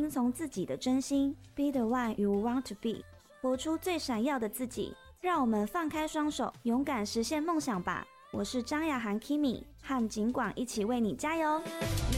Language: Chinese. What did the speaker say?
听从自己的真心 ，Be the one you want to be， 活出最闪耀的自己。让我们放开双手，勇敢实现梦想吧！我是张雅涵 Kimi， 和景广一起为你加油。